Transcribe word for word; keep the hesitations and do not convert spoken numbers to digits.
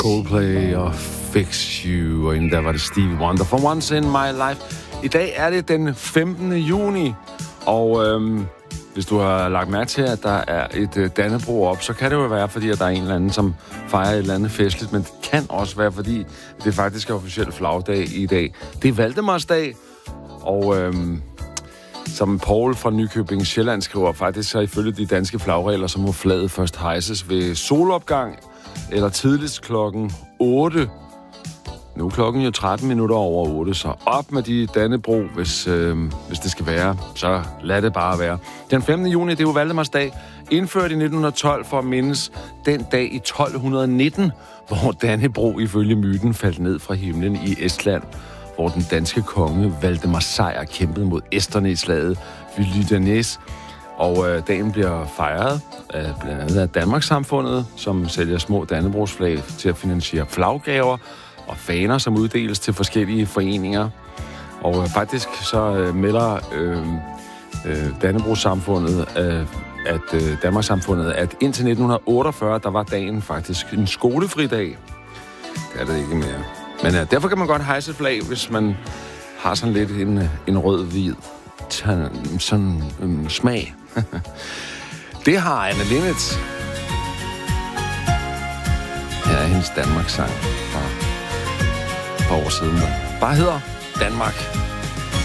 Coldplay og Fix You, og inden der var det Stevie Wonder for Once in My Life. I dag er det den femtende juni, og øhm, hvis du har lagt mærke til, at der er et øh, Dannebrog op, så kan det jo være, fordi at der er en eller anden, som fejrer et eller andet festligt, men det kan også være, fordi det faktisk er officiel flagdag i dag. Det er Valdemarsdag, og øhm, som Paul fra Nykøbing Sjælland skriver, faktisk så ifølge de danske flagregler, så må flaget først hejses ved solopgang, eller tidligst klokken otte. Nu er klokken jo tretten minutter over otte, så op med de Dannebrog, hvis, øh, hvis det skal være. Så lad det bare være. Den femtende juni, det er jo Valdemarsdag, indført i nitten tolv for at mindes den dag i tolv nitten, hvor Dannebrog ifølge myten faldt ned fra himlen i Estland, hvor den danske konge Valdemar Sejr kæmpede mod esterne i slaget ved Lydanæs. Og øh, dagen bliver fejret af blandt andet af Danmarkssamfundet, som sælger små Dannebrogsflag til at finansiere flaggaver og faner, som uddeles til forskellige foreninger. Og øh, faktisk så øh, melder øh, øh, Dannebrogssamfundet, øh, at øh, Danmarkssamfundet, at indtil nitten otteogfyrre, der var dagen faktisk en skolefridag. Det er det ikke mere. Men øh, derfor kan man godt hejse flag, hvis man har sådan lidt en, en rød-hvid sådan um, smag. Det har Anne Linnet. Her er hendes Danmarks sang fra et par år siden. Bare hedder Danmark.